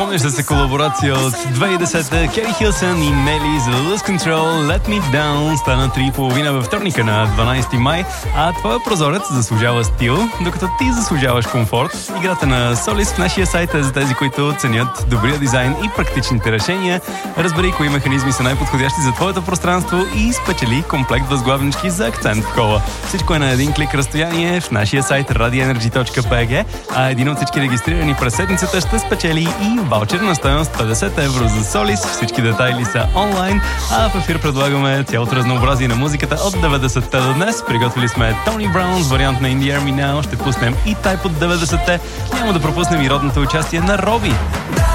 Спомняш се колаборация от 2010-та Кери Хилсън и Нели за Lose Control, Let Me Down. Стана 3:30 във вторника на 12 май, а твоя прозорец заслужава стил, докато ти заслужаваш комфорт. Играта на Solis в нашия сайт е за тези, които ценят добрия дизайн и практичните решения. Разбери кои механизми са най-подходящи за твоето пространство и спечели комплект възглавнички за акцент в кола. Всичко е на един клик разстояние в нашия сайт radioenergy.bg, а един от всички регистрирани през седмицата ще спечели и ваучер на стойност 50 евро за Солис. Всички детайли са онлайн, а в ефир предлагаме цялото разнообразие на музиката от 90-те до днес. Приготвили сме Тони Браун с вариант на In the Army Now, ще пуснем и Type от 90-те. Няма да пропуснем и родното участие на Роби.